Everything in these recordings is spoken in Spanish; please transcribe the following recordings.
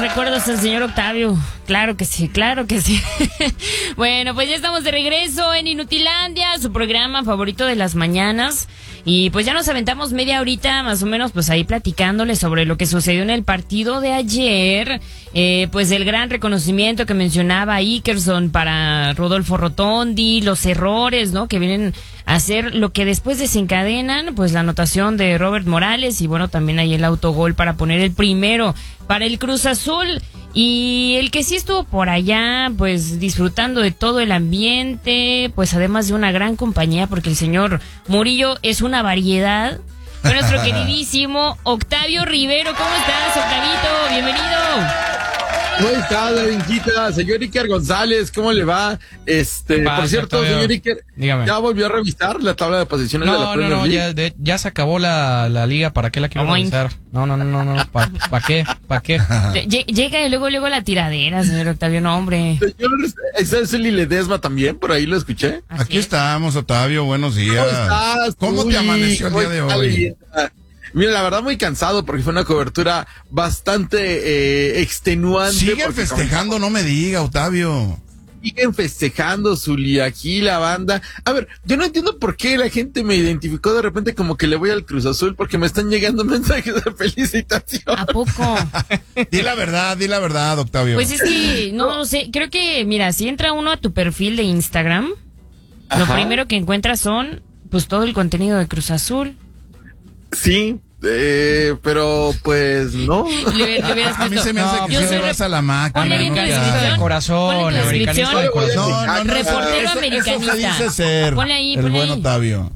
recuerdos al señor Octavio. Claro que sí, claro que sí. Bueno, pues ya estamos de regreso en Inutilandia, su programa favorito de las mañanas. Y pues ya nos aventamos media horita más o menos pues ahí platicándoles sobre lo que sucedió en el partido de ayer. Pues el gran reconocimiento que mencionaba Ikerson para Rodolfo Rotondi, los errores, ¿no? Que vienen a hacer lo que después desencadenan, pues la anotación de Robert Morales y bueno, también ahí el autogol para poner el primero para el Cruz Azul. Y el que sí estuvo por allá, pues disfrutando de todo el ambiente, pues además de una gran compañía, porque el señor Murillo es una variedad, fue nuestro queridísimo Octavio Rivero. ¿Cómo estás, Octavito? Bienvenido. ¿Cómo está la vinquita? Señor Iker González, ¿cómo le va? Por cierto, Octavio, señor Iker, dígame. ¿ya volvió a revisar la tabla de posiciones de la Premier League? ya se acabó la liga, ¿para qué la quiero revisar? No, ¿para qué? Llega y luego la tiradera, señor Octavio, no, hombre. Señor, ¿es el Ledesma también? Por ahí lo escuché. Aquí estamos, Octavio, buenos días. ¿Cómo estás? ¿Cómo te amaneció el día de hoy? Mira, la verdad muy cansado porque fue una cobertura bastante extenuante. Siguen festejando, no me diga, Octavio. Siguen festejando, Zuli, aquí la banda. A ver, yo no entiendo por qué la gente me identificó de repente como que le voy al Cruz Azul, porque me están llegando mensajes de felicitación. ¿A poco? Di la verdad, Octavio. Pues es que, no sé, creo que, mira, si entra uno a tu perfil de Instagram, Ajá. Lo primero que encuentras son, pues todo el contenido de Cruz Azul. Sí. Pero pues no. A mí se me hace que se vas a la máquina. Americanista de corazón, americanista de corazón. No, reportero eso americanista. se dice ser Ponle ahí, el buen Octavio.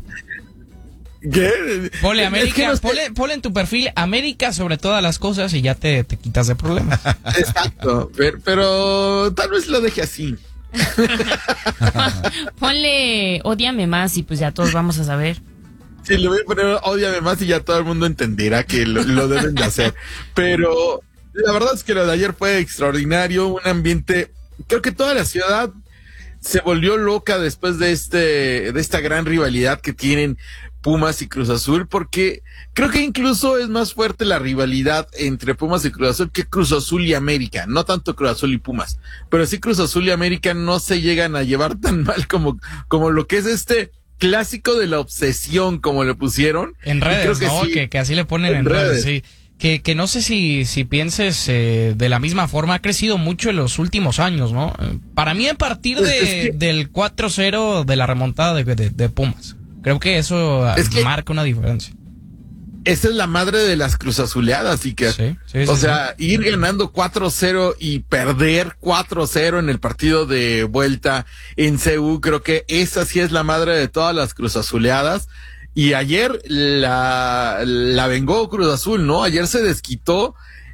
¿Qué? Ponle América, ponle en tu perfil América sobre todas las cosas y ya te quitas de problemas. Exacto, pero tal vez lo deje así. Ponle ódiame más y pues ya todos vamos a saber. Sí, le voy a poner ódiame más y ya todo el mundo entenderá que lo deben de hacer. Pero la verdad es que lo de ayer fue extraordinario, un ambiente, creo que toda la ciudad se volvió loca después de esta gran rivalidad que tienen Pumas y Cruz Azul, porque creo que incluso es más fuerte la rivalidad entre Pumas y Cruz Azul que Cruz Azul y América, no tanto Cruz Azul y Pumas, pero sí Cruz Azul y América no se llegan a llevar tan mal como lo que es clásico de la obsesión, como le pusieron. En redes, que ¿no? sí, Que así le ponen en redes, sí. Que no sé si pienses de la misma forma, ha crecido mucho en los últimos años, ¿no? Para mí a partir del 4-0 de la remontada de Pumas. Creo que eso marca una diferencia. Esa es la madre de las cruzazuleadas, y que, sí, ir ganando 4-0 y perder 4-0 en el partido de vuelta en CU, creo que esa sí es la madre de todas las cruzazuleadas. Y ayer la vengó Cruz Azul, ¿no? Ayer se desquitó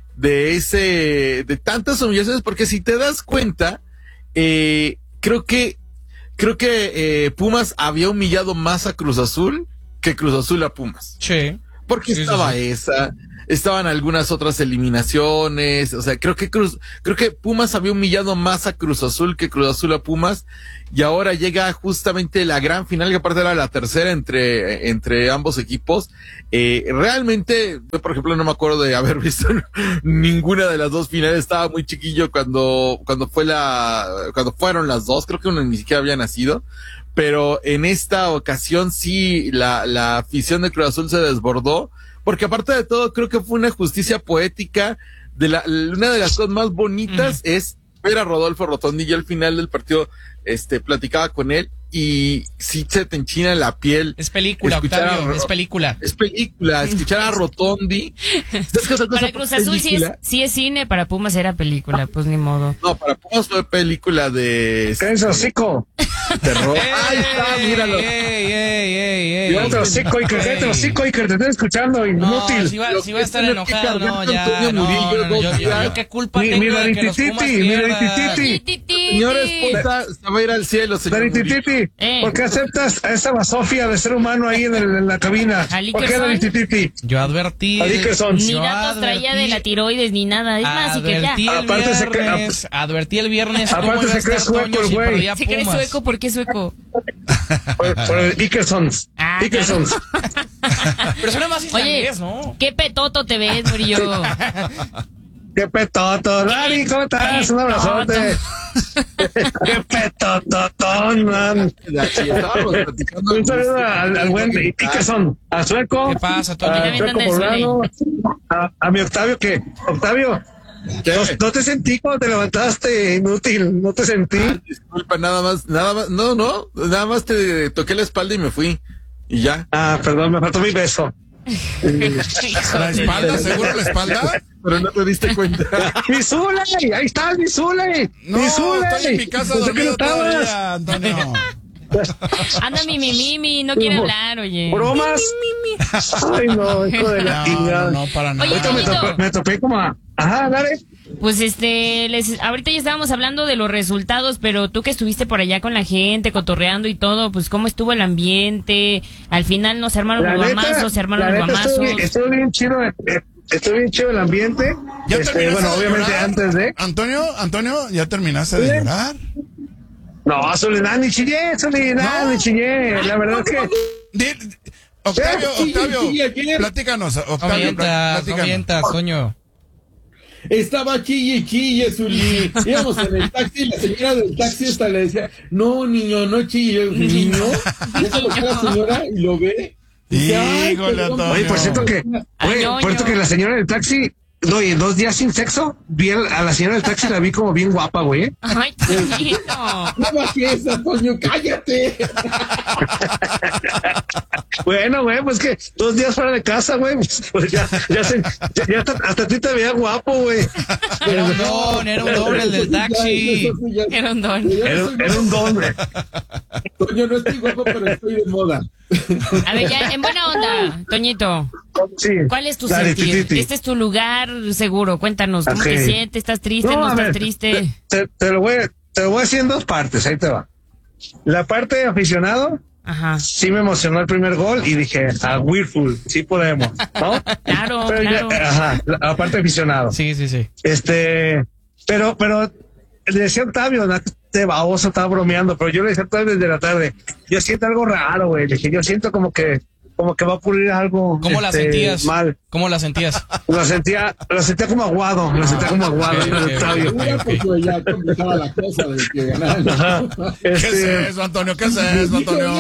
de tantas humillaciones, porque si te das cuenta, creo que Pumas había humillado más a Cruz Azul que Cruz Azul a Pumas. Sí. Porque estaban algunas otras eliminaciones, o sea, creo que Pumas había humillado más a Cruz Azul que Cruz Azul a Pumas, y ahora llega justamente la gran final, que aparte era la tercera entre ambos equipos. Realmente, yo, por ejemplo, no me acuerdo de haber visto ninguna de las dos finales, estaba muy chiquillo cuando fueron las dos, creo que uno ni siquiera había nacido. Pero en esta ocasión sí, la afición de Cruz Azul se desbordó, porque aparte de todo, creo que fue una justicia poética. Una de las cosas más bonitas es ver a Rodolfo Rotondi, y al final del partido platicaba con él, y sí se te enchina la piel. Es película, Octavio, es película. Es película, escuchar a Rotondi. Para Cruz Azul sí es cine, para Pumas era película, pues ni modo. No, para Pumas fue película de... ¡Cállate, hocico! Terror. Ahí está, míralo. Cállate, hocico, Iker, cállate, hocico, Iker, te estoy escuchando, inútil. No, si va a estar enojado, no, ya, yo qué culpa tengo de que los Pumas pierdan. Señores, se va a ir al cielo, señor. ¿Por qué aceptas a esa basofia de ser humano ahí en la cabina? ¿Por qué, Daritititi? Yo advertí. Ni datos traía de la tiroides ni nada. Es más, y que ya. Advertí el viernes. Aparte se cree sueco el güey. ¿Se cree sueco? ¿Por qué sueco? Por el Ikersons. Ikersons. Pero suena más islandés, ¿no? Qué petoto te ves, Murillo. qué petoto. Lari, ¿cómo estás? Un abrazote. Qué petototón, man. Un saludo al buen, ¿y qué son? A Sueco. ¿Qué pasa, Toño? A Sueco Poblano, a mi Octavio, que Octavio, no te sentí cuando te levantaste, inútil, no te sentí. Disculpa, nada más te toqué la espalda y me fui. Y ya. Perdón, me faltó mi beso. ¿La espalda? ¿Seguro la espalda? Pero no te diste cuenta. ¡Mi Zule! ¡Ahí está mi Zule! No, ¡Mi Zule! estoy en mi casa dormido todavía, Antonio. Anda mi, no quiere hablar, oye. ¿Bromas? Ay, no, hijo de la chingada. No, para nada. Oye, Ahorita me topé como a... Ajá, dale. Pues ahorita ya estábamos hablando de los resultados, pero tú que estuviste por allá con la gente, cotorreando y todo, pues cómo estuvo el ambiente. Al final no se armaron los guamazos, se armaron los guamazos. Estuvo bien chido el ambiente. ¿Ya terminaste bueno, de obviamente llorar? antes de... Antonio, ¿ya terminaste de llorar? No, Soledad, ni chillé. La verdad es que... Octavio, platícanos. Octavio, No mientas, Toño. Estaba chille, Zuli. Íbamos en el taxi y la señora del taxi hasta le decía, no, niño, no chille. ¿Niño? Y eso lo que la señora y lo ve. Híjole, Antonio. Oye, por cierto que la señora del taxi... No, y 2 días sin sexo, vi a la señora del taxi, la vi como bien guapa, güey. Ay, Toñito. No bajes, Antonio, cállate. Bueno, güey, pues que 2 días fuera de casa, güey, pues ya hasta a ti te veía guapo, güey. Era un don el del taxi. Era un don. Era un don, güey. Toño, no estoy guapo, pero estoy de moda. A ver, ya, en buena onda, Toñito. Sí. ¿Cuál es tu sentir? Este es tu lugar seguro. Cuéntanos, ¿cómo te sientes? ¿Estás triste? ¿No estás triste? Te lo voy a decir en 2 partes, ahí te va. La parte de aficionado, ajá, sí me emocionó el primer gol y dije, Whirlpool, sí podemos, ¿no? Claro, pero claro. La parte de aficionado. Sí. Pero le decía a Octavio, este baboso estaba bromeando, pero yo le decía a Octavio desde la tarde, yo siento algo raro, güey. Le dije, yo siento como que va a ocurrir algo ¿Cómo la sentías? Mal. ¿Cómo la sentías? Lo sentía como aguado, Octavio. Porque ya complicaba la cosa de que ganaran. ¿Qué es eso, Antonio? No,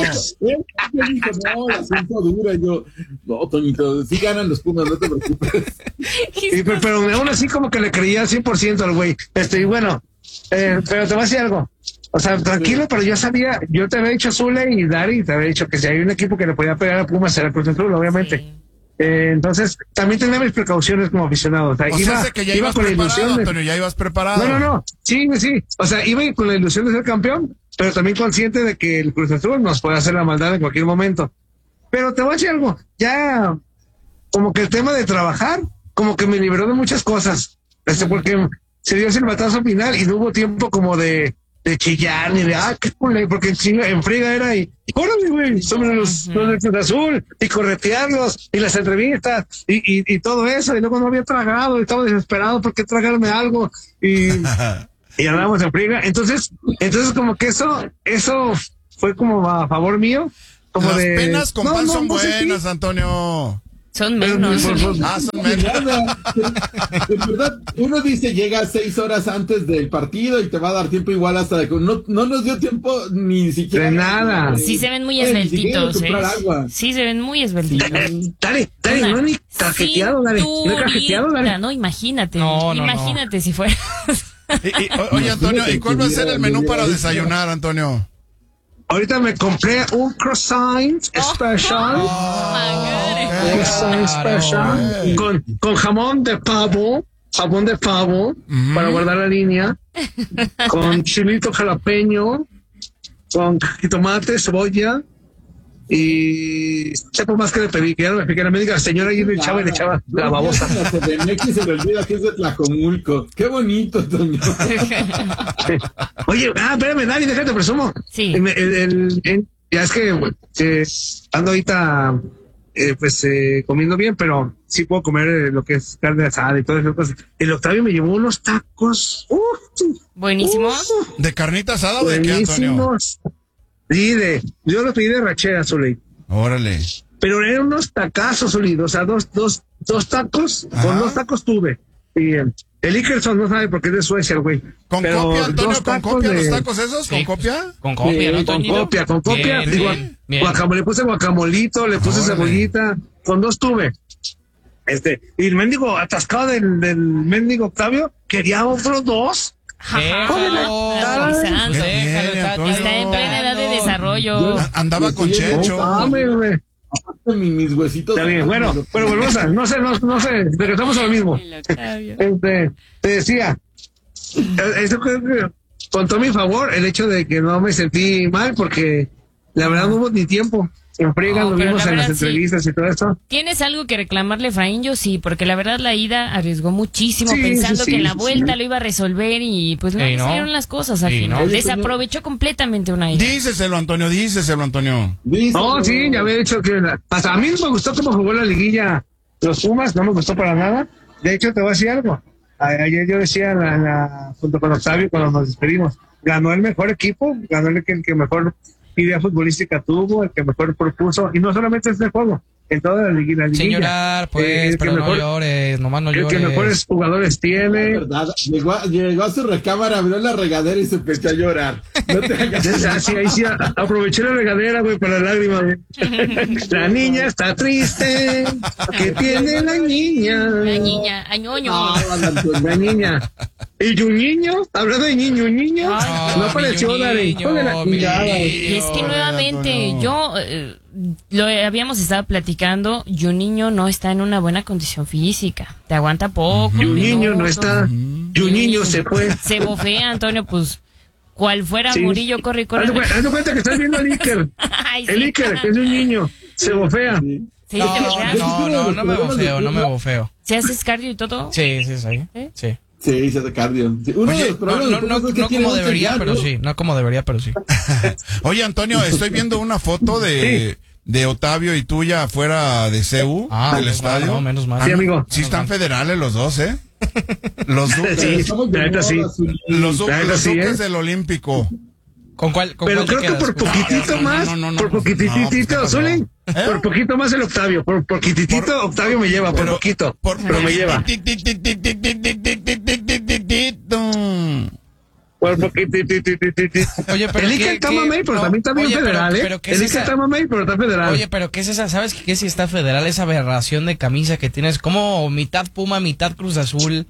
la siento dura. Yo, no, Toñito, sí ganan los Pumas, no te preocupes. Pero aún así como que le creía al 100% al güey. Y bueno, pero te voy a decir algo. O sea, tranquilo, pero yo te había dicho Zule y Dari, te había dicho que si hay un equipo que le podía pegar a Pumas era Cruz Azul, obviamente. Sí. Entonces, también tenía mis precauciones como aficionado. O sea, iba con la ilusión Antonio, ya ibas preparado. No. Sí. O sea, iba con la ilusión de ser campeón, pero también consciente de que el Cruz Azul nos puede hacer la maldad en cualquier momento. Pero te voy a decir algo, ya como que el tema de trabajar, como que me liberó de muchas cosas. Porque se dio el silbatazo final y no hubo tiempo como de chillar, ni de, qué culé, porque en friga era y órale, güey, sobre los del Cruz Azul, y corretearlos, y las entrevistas, y todo eso, y luego no había tragado, y estaba desesperado porque tragarme algo, y andábamos en friga, entonces como que eso fue como a favor mío, como las penas con pan son buenas, Antonio. Son menos. Son menos. En verdad, uno dice llega 6 horas antes del partido y te va a dar tiempo igual hasta de... No nos dio tiempo ni siquiera... De nada. Sí se ven muy esbeltitos, Sí se ven muy esbeltitos. Dale, no ni cajeteado, dale. No cajeteado, dale. No, imagínate. Imagínate si fuera... Oye, Antonio, ¿y cuál va a ser el menú para desayunar, Antonio? Ahorita me compré un croissant special. Croissant special. Con jamón de pavo. Para guardar la línea. Con chilito jalapeño. Con tomate, cebolla. Y sepa más que le pedí, que ya no me piqué la médica, la señora ahí le echaba la babosa. Se me olvida que es de Tlacomulco. Qué bonito, Toño. Oye, espérame, Dani, déjate presumo. Sí. Ya es que ando ahorita comiendo bien, pero sí puedo comer lo que es carne asada y todas esas cosas. El Octavio me llevó unos tacos. Buenísimos. ¿De carnita asada o de qué, Antonio? Sí, yo lo pedí de rachera, Zuley. Y el Ikerson no sabe porque es de Suecia, güey. ¿Con Pero copia, Antonio? dos ¿Con tacos copia de- los tacos esos? ¿Con copia? Con copia, ¿no, con Toñito? copia. Bien, Digo, bien. le puse guacamolito, le puse Órale. cebollita, con 2 tuve. Y el mendigo atascado del mendigo Octavio, quería otros 2. Déjalo, Ajá. pues ¿Qué déjalo, tiene, está, Antonio? Está en plena edad de desarrollo. Andaba con Checho. Güey. Mis huesitos. Está bien, bueno, pero volvemos a, no sé, regresamos a lo mismo. Te decía, eso creo que contó a mi favor el hecho de que no me sentí mal porque la verdad no hubo ni tiempo. En friega No, lo pero vimos la en las verdad, sí. entrevistas y todo eso. ¿Tienes algo que reclamarle, Efraín? Yo sí, porque la verdad la ida arriesgó muchísimo Sí, pensando sí, que en la sí, vuelta sí. lo iba a resolver y pues no Y no. salieron las cosas al Y final. no. Desaprovechó completamente una ida. Díceselo, Antonio. No, sí, ya había dicho que hasta a mí no me gustó cómo jugó la liguilla los Pumas, no me gustó para nada. De hecho, te voy a decir algo. Ayer yo decía junto con Octavio cuando nos despedimos, ganó el mejor equipo, ganó el que mejor idea futbolística tuvo, el que mejor propuso, y no solamente este juego, en toda la liguilla. Sin llorar, pues, el que pero no mejor- llores, nomás no el llores. que mejores jugadores tiene. ¿Verdad? Llegó a su recámara, abrió la regadera y se empezó a llorar. No te hagas. Ahí sí, aproveché la regadera, güey, para lágrimas, güey. La niña está triste. ¿Qué tiene la niña? La niña, añoño. La niña. ¿Y un niño? Hablando de niño, un niño. Ay, No apareció, Dari. Hijo de la chingada, güey. Y es que nuevamente, Antonio. yo lo habíamos estado platicando, Juninho no está en una buena condición física. Te aguanta poco. Y un niño no minutos. está. Y un niño se fue. Se bofea, Antonio, pues, cual fuera Sí. Murillo, corre y corre. Haz de cuenta que estás viendo al Iker. Ay, sí. El Iker, que es un niño. Se bofea. Sí, te bofea. No me bofeo. ¿Se haces cardio y todo? Sí, sí. ¿Eh? Sí. Sí, se hace cardio. Sí. Uno de Oye, los problemas de Pumas es que No tiene como mucha debería, edad, pero ¿no? sí. No como debería, pero sí. Oye, Antonio, estoy viendo una foto de Otavio y tuya afuera de CEU, del menos estadio. mal, no, menos mal. Sí, amigo. Sí están federales los dos, ¿eh? Los duques, Sí, Estamos de la neta moda, sí. Zuli. los La neta sí, duques ¿eh? del Olímpico. ¿Con cuál Pero te creo que quedas? por poquitito No, más, no, por pues, ¿qué poquitito, pasó? Zuli, ¿Eh? por poquito más el Octavio, por poquitito Octavio me lleva, por poquito, pero me lleva. Por poquitito. Oye, pero El Iker está mamey, pero también está bien oye, federal, ¿eh? pero ¿qué El es Iker esa? está mamey, pero está federal. Oye, pero ¿qué es esa? ¿Sabes qué si está federal? Esa aberración de camisa que tienes, como mitad Puma, mitad Cruz Azul.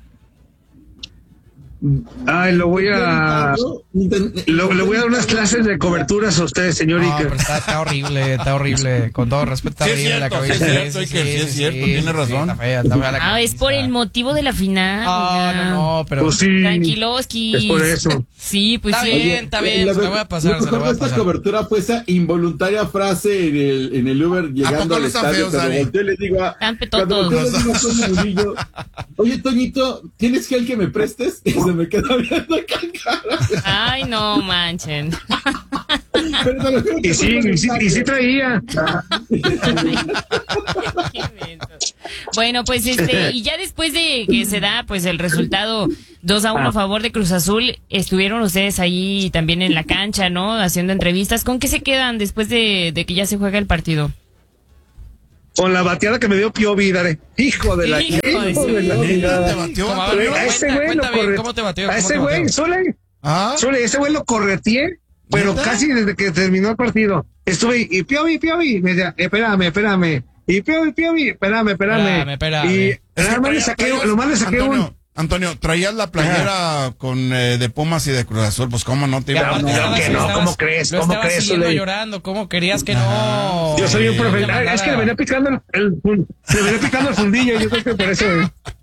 Ay, le voy a dar unas clases de coberturas a ustedes, señor No, Iker. pero está horrible. Con todo respeto, está Sí, es horrible la cierto, cabeza. sí es cierto, Iker, sí es cierto, tiene razón. Está fea la Ah, es por el motivo de la final. No, pero... Pues sí, Tranquiloski. es por eso. Sí, pues Está sí. bien, está bien, se la voy a pasar, Lo se la mejor voy a de esta pasar. cobertura fue esa involuntaria frase en el Uber llegando poco al no están estadio. feos, Cuando Dani? volteé le digo a Están cuando petotos. volteé le digo a Toño Murillo, oye, Toñito, ¿tienes gel que me prestes? Y se me queda viendo acá. Ay, no manchen. Pero te lo juro que Y sí, fue y sí traía. Qué mensos. Bueno, pues y ya después de que se da pues el resultado 2-1 a favor de Cruz Azul, estuvieron ustedes ahí también en la cancha, ¿no? Haciendo entrevistas. ¿Con qué se quedan después de que ya se juega el partido? Con la bateada que me dio Piovi, Dare. Hijo de la Hijo de su- ¿Te chingada. batió? Como, a Antonio? ver, A ese güey lo cuenta bien, corre. ¿cómo te batió? A ¿Cómo ese te güey, batió? ¿Ah? ese güey lo correteé, pero ¿Neta? casi desde que terminó el partido. Estuve, y Piovi, me decía, espérame. Y Piovi, espérame. Espérame. Y Es que nada más le saqué, lo más le saqué Antonio, traías la playera con de Pumas y de Cruz Azul, pues cómo no te iba a Aparte, Claro nada que más no, estabas- ¿cómo crees? Lo ¿Cómo estabas crees, siguiendo Zuli? llorando, ¿cómo querías que no? Yo soy un te profesional. Es que le venía picando le venía picando el fundillo. Yo creo que por eso.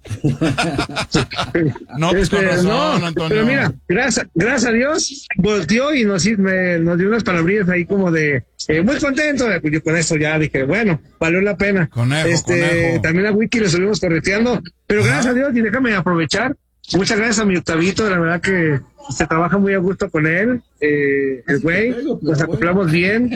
No, pues con razón, no, Antonio. pero mira, gracias a Dios, volteó y nos dio unas palabrillas ahí como de muy contento. Yo con eso ya dije, bueno, valió la pena. Conejo. También a Wiki le estuvimos correteando, pero gracias a Dios, y déjame aprovechar. Muchas gracias a mi Octavito, la verdad que se trabaja muy a gusto con él, el güey, nos acoplamos bien.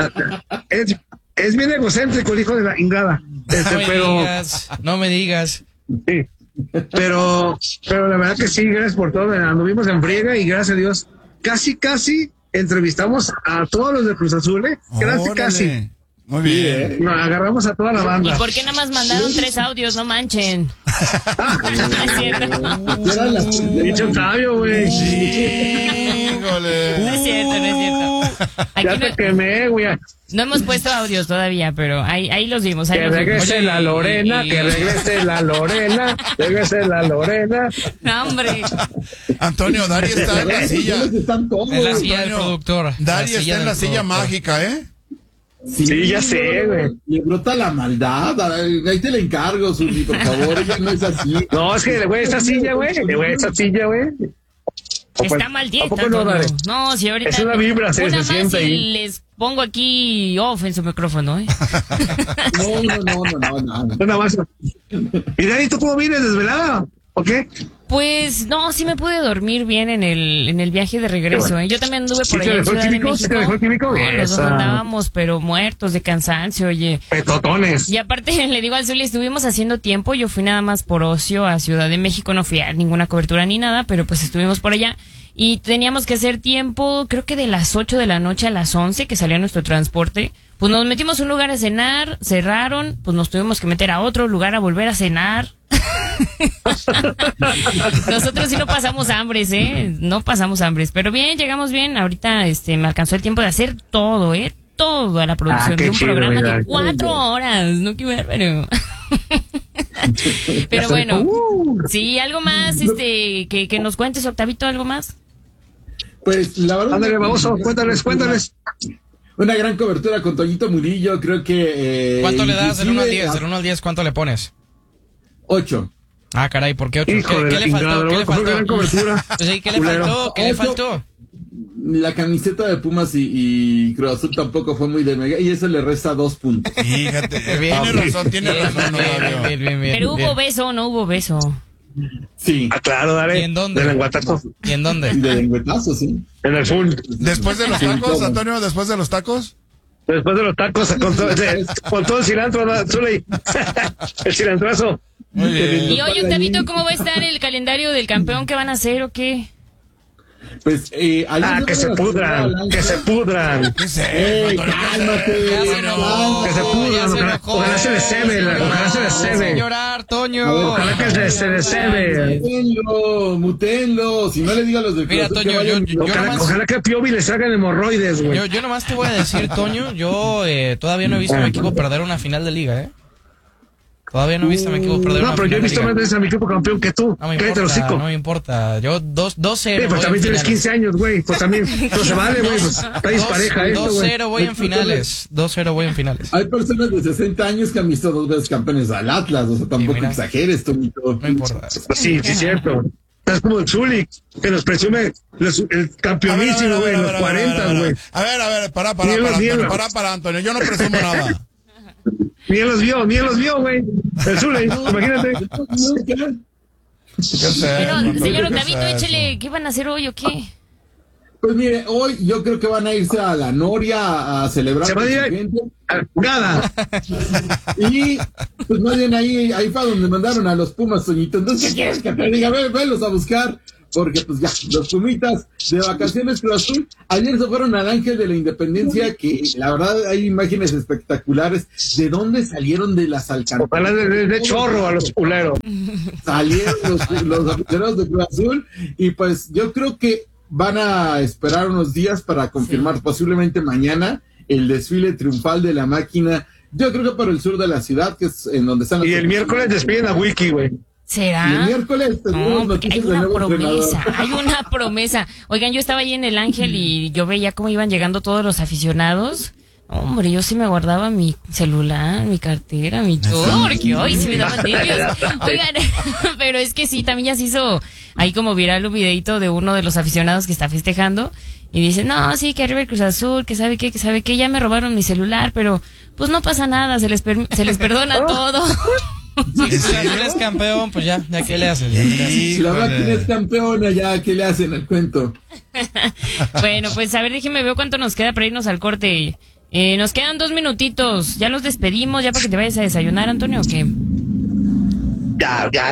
Es bien egocéntrico el hijo de la ingada, No me digas. sí. Pero la verdad que sí, gracias por todo. Anduvimos en friega y gracias a Dios, casi entrevistamos a todos los de Cruz Azul, ¿eh? Órale. Casi. Muy bien. Nos agarramos a toda la ¿Y banda. por qué nada más mandaron 3 audios? No manchen. Es cierto. Eran las Dicho Octavio, güey. Híjole. No es cierto, no es cierto. Aquí Ya te quemé, güey. no hemos puesto audios todavía, pero ahí los vimos. Ahí Que los vimos. regrese Oye, la Lorena, y- que regrese la Lorena, regrese la Lorena. No, hombre. Antonio, Dari está en la silla. Están todos. En la silla del Antonio, productor. Dari La está en la del silla productor. mágica, ¿eh? Sí, ya sé, güey. Le brota la maldad. Ahí te le encargo, Zuli, por favor. Ella no es así. No, es que, güey, esta silla, güey. Esta silla, güey. Está mal dieta, ¿A poco no, Antonio. Dare? No, si ahorita. Es una vibra, se una más siente y ahí. les pongo aquí off en su micrófono, ¿eh? No. Nada más. Y Dani, ¿tú cómo vienes desvelada? ¿O qué? Pues no, sí me pude dormir bien en el viaje de regreso, ¿eh? Yo también anduve por ¿Sí allá te en dejó el Ciudad de químico? ¿Sí te dejó el México. químico? No, los dos Esa. andábamos, pero muertos de cansancio, oye. Petotones. Y aparte le digo al Zuli, estuvimos haciendo tiempo, yo fui nada más por ocio a Ciudad de México, no fui a ninguna cobertura ni nada, pero pues estuvimos por allá y teníamos que hacer tiempo, creo que de las 8 de la noche a las 11 que salía nuestro transporte, pues nos metimos a un lugar a cenar, cerraron, pues nos tuvimos que meter a otro lugar a volver a cenar. Nosotros sí no pasamos hambres, no pasamos hambres, pero bien, llegamos bien, ahorita me alcanzó el tiempo de hacer todo, toda la producción qué de un chido, programa ¿verdad? de 4 horas, no qué bárbaro. Pero bueno, sí, algo más, que nos cuentes, Octavito, algo más. Pues la verdad. Ándale, baboso, cuéntales. Una gran cobertura con Toñito Murillo, creo que. ¿Cuánto le das del 1 al 10? inclusive, Del 1 al 10, ¿cuánto le pones? 8. Ah, caray, ¿por qué 8? Hijo de ¿Qué la le faltó? chingada, ¿Qué le fue una gran faltó? cobertura. Pues sí, ¿qué le Culero. faltó? ¿Qué le Ocho. faltó? La camiseta de Pumas y Cruz Azul tampoco fue muy de mega, y eso le resta 2 puntos. Fíjate, Bien. tiene razón, Octavio. Bien. Pero hubo beso, no hubo beso. Sí. Ah, claro, dale. ¿Y en dónde? De lenguatazo. ¿Y en dónde? De lengüetazo, sí. En el full. Después de los Sí, tacos, todo. Antonio, después de los tacos. Después de los tacos, con todo el cilantro, ¿no? Zuli. El cilantrazo. Muy bien. Y oye, Octavito, ¿cómo va a estar el calendario del campeón? ¿Qué van a hacer o qué? Pues, ayer Que se pudran, que se pudran. ¿Qué es eso, Antonio? Cálmate. Ya se enojó. Que se pudran, Ya se ojalá- enojó. ojalá se les cebe, ojalá se les cebe. Sin llorar, Toño. Ojalá que se les cebe. Mutenlo. Si no le digo a los del Mira, Cruz Azul Toño, que vayan- yo nomás- Ojalá que a Piovi le salgan hemorroides, güey. Yo nomás te voy a decir, Toño, yo todavía no he visto a mi equipo perder una final de liga, ¿eh? Todavía no he visto a mi equipo perder No, una pero yo he final de visto liga. más veces a mi equipo campeón que tú. No me Cállate el importa, hocico. no me importa. Yo 2-0 Sí, voy pues también en tienes finales. 15 años, güey. Pues también, no se vale, güey. Pues está dispareja esto, güey. 2-0 voy en finales. 2-0 voy en finales. Hay personas de 60 años que han visto 2 veces campeones al Atlas, o sea, tampoco mira. exageres, Toñito. No importa. Pues sí, sí, cierto. Es como el Zuli, que nos presume el campeonísimo, güey, en los 40, güey. A ver, para, Nielo. Antonio, yo no presumo nada. Ni él los vio, güey. El Zuli, imagínate. ¿Qué es eso, Pero, Antonio? señor ¿Qué es Octavito, eso? échele, ¿qué van a hacer hoy o qué? Pues mire, hoy yo creo que van a irse a la Noria a celebrar Se van a ir con su gente. nada. Y pues más bien ahí fue donde mandaron a los Pumas, Toñito. Entonces, ¿qué quieres que te diga? Velos a buscar. Porque pues ya, los Pumitas de vacaciones Cruz Azul, ayer se fueron al Ángel de la Independencia, que la verdad hay imágenes espectaculares. ¿De dónde salieron de las alcantarillas? Ojalá de chorro a los culeros. Salieron los aficionados de Cruz Azul, y pues yo creo que van a esperar unos días para confirmar, posiblemente mañana, el desfile triunfal de la máquina. Yo creo que para el sur de la ciudad, que es en donde están las Y el miércoles despiden a Wiki, güey. ¿Será? Y el miércoles tendremos No, porque hay noticias del una nuevo promesa, entrenador. hay una promesa. Oigan, yo estaba ahí en el Ángel y yo veía cómo iban llegando todos los aficionados. Hombre, yo sí me guardaba mi celular, mi cartera, mi todo, porque hoy sí me daban nervios. Oigan, pero es que sí, también ya se hizo ahí como viral un videito de uno de los aficionados que está festejando y dice, no, sí, que arriba el Cruz Azul, que sabe qué, ya me robaron mi celular, pero pues no pasa nada, se les perdona todo. Si eres campeón, pues ya ¿qué le haces? Si la máquina es campeona, ya, ¿qué le hacen al cuento? Bueno, pues a ver, déjeme ver cuánto nos queda para irnos al corte. Nos quedan 2 minutitos. Ya los despedimos, ya para que te vayas a desayunar, Antonio, ¿o qué? Ya, Ya,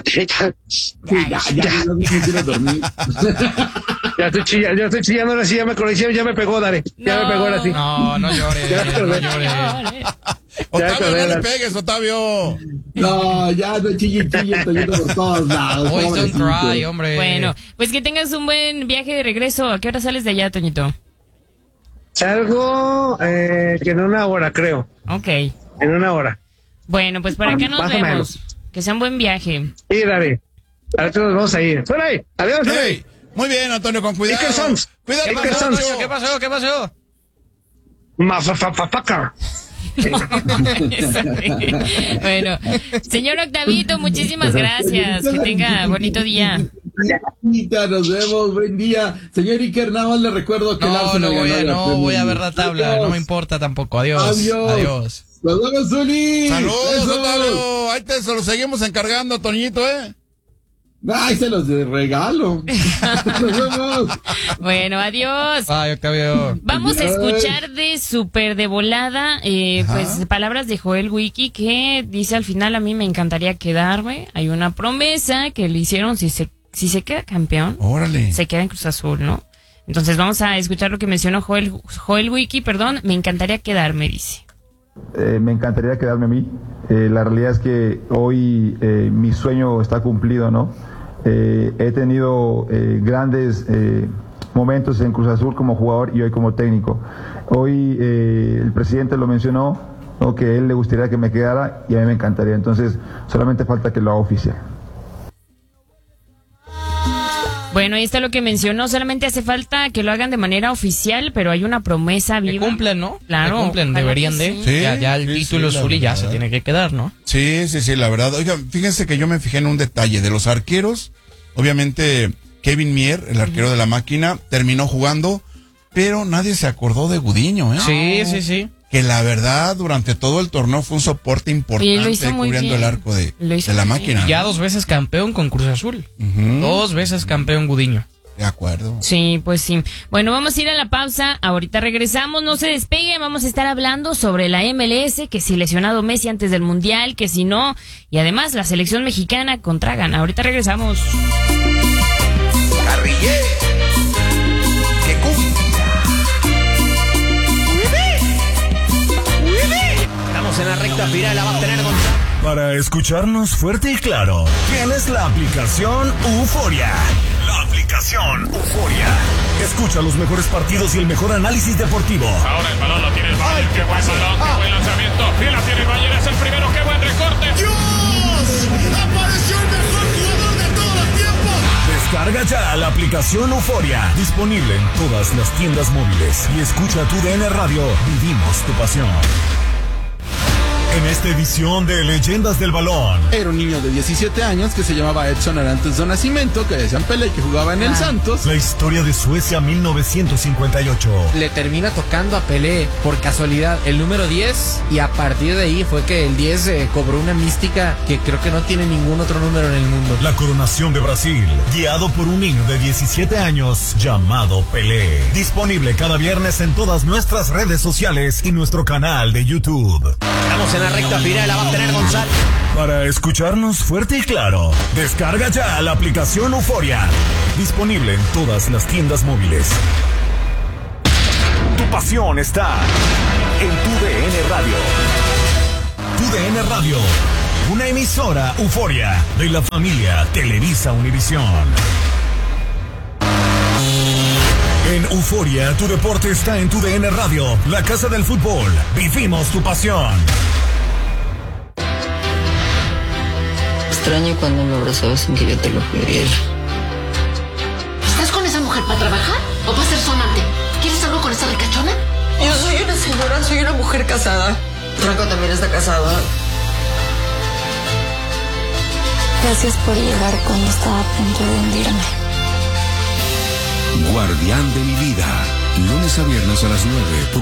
no quiero dormir. ya estoy chillando, ahora sí, ya me pegó, Dare. Ya me pegó ahora sí. No llores, no llores. Octavio, no le pegues, Octavio. No, ya no chille por todos lados. Boys don't cry, hombre. Bueno, pues que tengas un buen viaje de regreso. ¿A qué hora sales de allá, Toñito? Salgo que en 1 hora, creo. Ok. En 1 hora. Bueno, pues para acá nos Más o vemos. menos. Que sea un buen viaje. Sí, David. Ahorita nos vamos a ir. ¡Fuera ahí! ¡Adiós! Hey, muy bien, Antonio, con cuidado. Iker Sons. Cuidado, Iker Antonio. Sons. ¿Qué pasó? ¿Qué pasó? Mafafafafaca. Bueno, señor Octavito, muchísimas gracias. Que tenga bonito día. Nos vemos, buen día. Señor Iker, nada más le recuerdo que el Arsenal No voy a ver la tabla, no me importa tampoco. Adiós. Nos vemos, Zuli. Saludos, Octavio. Ahí te se lo seguimos encargando, Toñito, Ay, se los de regalo. Nos vemos. Bueno, adiós. Ay, Octavio. Vamos a escuchar de súper de volada, pues palabras de Joel Wiki, que dice al final: a mí me encantaría quedarme. Hay una promesa que le hicieron, si se queda campeón, Órale. se queda en Cruz Azul, ¿no? Entonces vamos a escuchar lo que mencionó Joel Wiki, me encantaría quedarme, dice. Me encantaría quedarme a mí. La realidad es que hoy mi sueño está cumplido, ¿no? He tenido grandes momentos en Cruz Azul como jugador y hoy como técnico. Hoy el presidente lo mencionó, ¿no? Que a él le gustaría que me quedara y a mí me encantaría. Entonces solamente falta que lo haga oficial. Bueno, ahí está lo que mencionó. Solamente hace falta que lo hagan de manera oficial, pero hay una promesa viva. Que cumplen, ¿no? Claro. Que cumplen, ojalá deberían que de. sí. Ya el título azul y ya se tiene que quedar, ¿no? Sí, la verdad. Oigan, fíjense que yo me fijé en un detalle de los arqueros. Obviamente, Kevin Mier, el arquero de la Máquina, terminó jugando, pero nadie se acordó de Gudiño, Sí. Que la verdad, durante todo el torneo fue un soporte importante cubriendo el arco de la Máquina. Ya 2 veces campeón con Cruz Azul. 2 veces campeón Gudiño. De acuerdo. Sí, pues sí. Bueno, vamos a ir a la pausa. Ahorita regresamos. No se despeguen. Vamos a estar hablando sobre la MLS, que si lesionado Messi antes del Mundial, que si no. Y además la selección mexicana contra Ghana. Ahorita regresamos. Carrillé. Que cumbia. Estamos en la recta final. La va a tener Gonzalo. Para escucharnos fuerte y claro, tienes la aplicación Euforia. La aplicación Euforia. Escucha los mejores partidos y el mejor análisis deportivo. Ahora el balón lo tiene el Bayern. ¡Qué buen balón! ¡Qué buen lanzamiento! ¡Bien la tiene el Bayern! ¡Es el primero! ¡Qué buen recorte! ¡Dios! ¡Apareció el mejor jugador de todos los tiempos! Descarga ya la aplicación Euforia. Disponible en todas las tiendas móviles. Y escucha tu DN Radio. Vivimos tu pasión. En esta edición de Leyendas del Balón. Era un niño de 17 años que se llamaba Edson Arantes do Nascimento, que decían Pelé, que jugaba en el Santos. La historia de Suecia 1958. Le termina tocando a Pelé por casualidad el número 10 y a partir de ahí fue que el 10 cobró una mística que creo que no tiene ningún otro número en el mundo. La coronación de Brasil, guiado por un niño de 17 años llamado Pelé. Disponible cada viernes en todas nuestras redes sociales y nuestro canal de YouTube. Estamos en la recta final. La va a tener Gonzalo. Para escucharnos fuerte y claro, descarga ya la aplicación Euforia. Disponible en todas las tiendas móviles. Tu pasión está en tu DN Radio. Tu DN Radio, una emisora Euforia de la familia Televisa Univisión. En Euforia, tu deporte está en tu DN Radio, la casa del fútbol. Vivimos tu pasión. Extraño cuando me abrazabas sin que yo te lo pidiera. ¿Estás con esa mujer para trabajar o para ser sonante? ¿Quieres algo con esa ricachona? Yo soy una señora, soy una mujer casada. Franco también está casado. Gracias por llegar cuando estaba a punto de hundirme. Guardián de mi vida. Lunes a viernes a las 9 por